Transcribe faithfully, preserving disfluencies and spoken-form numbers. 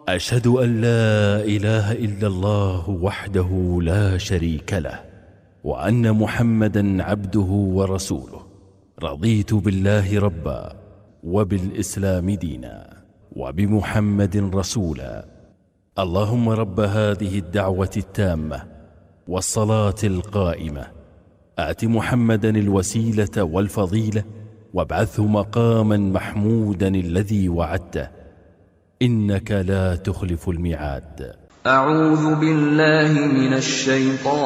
أشهد أن لا إله إلا الله وحده لا شريك له، وأن محمدا عبده ورسوله. رضيت بالله ربا، وبالإسلام دينا، وبمحمد رسولا. اللهم رب هذه الدعوة التامة والصلاة القائمة، آت محمدا الوسيلة والفضيلة، وابعثه مقاما محمودا الذي وعدته، إنك لا تخلف الميعاد. أعوذ بالله من الشيطان